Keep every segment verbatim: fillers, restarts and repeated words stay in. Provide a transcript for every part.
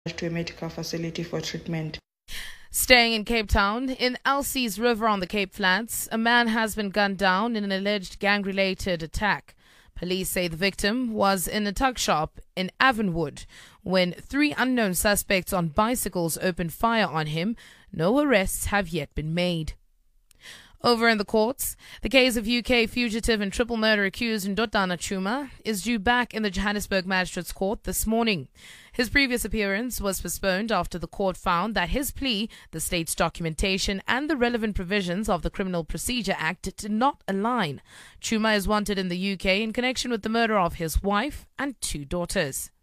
to a medical facility for treatment. Staying in Cape Town, in Elsie's River on the Cape Flats, a man has been gunned down in an alleged gang-related attack. Police say the victim was in a tuck shop in Avonwood when three unknown suspects on bicycles opened fire on him. No arrests have yet been made. Over in the courts, the case of U K fugitive and triple murder accused Ndodana Chuma is due back in the Johannesburg Magistrates Court this morning. His previous appearance was postponed after the court found that his plea, the state's documentation, and the relevant provisions of the Criminal Procedure Act did not align. Chuma is wanted in the U K in connection with the murder of his wife and two daughters.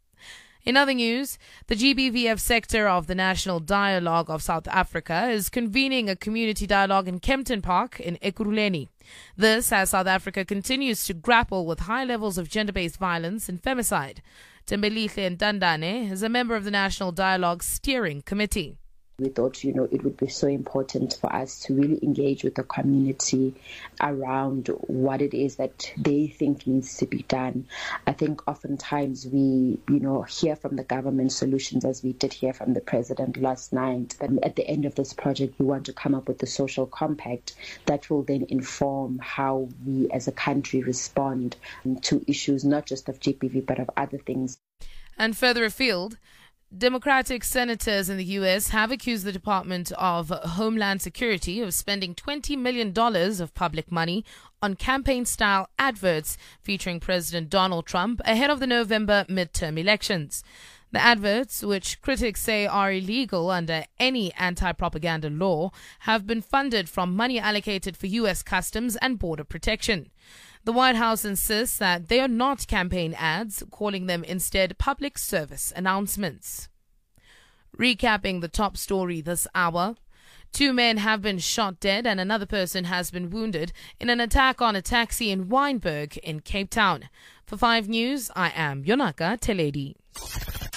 In other news, the G B V F sector of the National Dialogue of South Africa is convening a community dialogue in Kempton Park in Ekurhuleni. This as South Africa continues to grapple with high levels of gender-based violence and femicide. Tembelihle Ntandane is a member of the National Dialogue Steering Committee. We thought, you know, it would be so important for us to really engage with the community around what it is that they think needs to be done. I think oftentimes we, you know, hear from the government solutions, as we did hear from the president last night. But at the end of this project, we want to come up with a social compact that will then inform how we as a country respond to issues, not just of G B V, but of other things. And further afield, Democratic senators in the U S have accused the Department of Homeland Security of spending twenty million dollars of public money on campaign-style adverts featuring President Donald Trump ahead of the November midterm elections. The adverts, which critics say are illegal under any anti-propaganda law, have been funded from money allocated for U S Customs and Border Protection. The White House insists that they are not campaign ads, calling them instead public service announcements. Recapping the top story this hour, two men have been shot dead and another person has been wounded in an attack on a taxi in Wynberg in Cape Town. For five News, I am Yonaka Teledi.